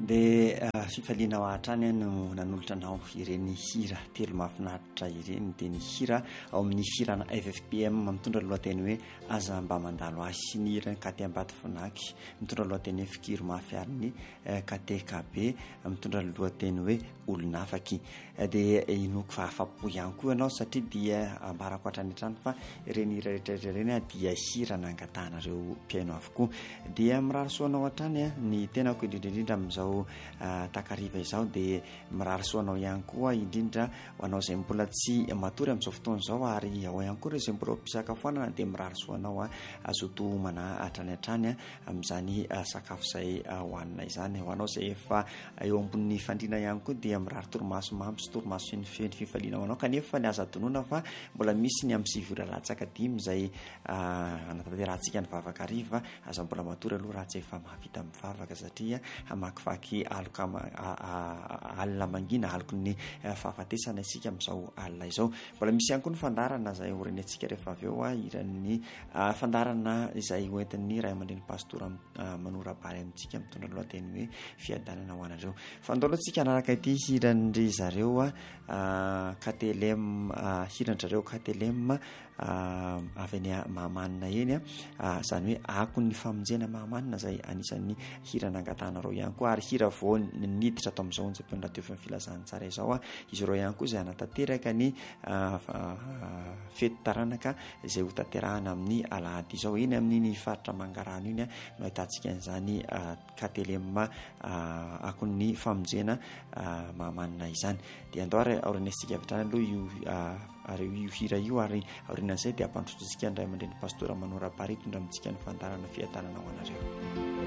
dia fifaliana ao ahatrany no nanolotra anao ireny hira telo mahafinaritra ireny. Dia ny hira ao amin'ny firana FFPM mitondra lohateny hoe aza mba mandalo azy sy ny hira Kate Ambatofonaky mitondra lohateny hoe fikiro mahafiariny KTKB mitondra lohateny hoe olonafaky. Dia inoko fa afa-po ihany koa ianao satria dia ambarako hatrany hatrany fa ireny hira rehetrarehetra ireny dia hira nangatanareo mpiaino avokoa. Dia mirary soanao hatrany ny tenako indrindra amin'izao takariva izao, dia mirary soanao ihany koa indrindra ho anao izay mbola tsy matory amin'izao fotoana izao, ary ao ihany koa izay mbola mpisakafoanana dia mirary soanao azoto homana hatrany hatrany amin'izany sakafo izay hohanina izany. Ho anao izay efa eo ambony fandriana ihany koa dia mirary torimaso mamy sy torimaso fenifeny fifaliana ho anao, kanefa ny aza adonona fa mbola misy ny amin'ny 7:10 izay anatanterantsika ny vavaka ariva. Aza mbola matory aloha raha tsy efa mahavita mivavaka satria hamakivaky aloka alina mangina aloko ny fahafatesana isika amin'izao alina izao. Mbola misy ihany koa ny fandarana izay horenentsika rehefa avy eo irany fandarana izay hoentin'ny Ray aman-dreny pastora Manora-Bary amintsika mitondra lohateny hoe fiadanana ho anareo. Fandaoloantsika anaraka ity hirandry zareo KTLM, hirandrareo KTLM avy any Mahamanina eny, izany hoe ako ny famonjena Mahamanina izay anisan'ny hira nangatanareo ihany koa, ary hira vao niditra ato amin'izao onjam-peo radio feo filazana tsara izao izy ireo ihany koa izay anatanteraka ny fety taranaka izay ho tanterahana amin'ny alahady izao eny amin'ny faritra Mangarano iny no ahitantsika an'izany KTLM ako ny famonjena Mahamanina izany. Dia andao ary aorinetsika avy hatrany aloha ary io hira io, ary aorinan'izay dia ampandrosotsika ny Ray aman-dreny pastora Manora-Bary hitondra amintsika ny fandarana fiadanana ho anareo.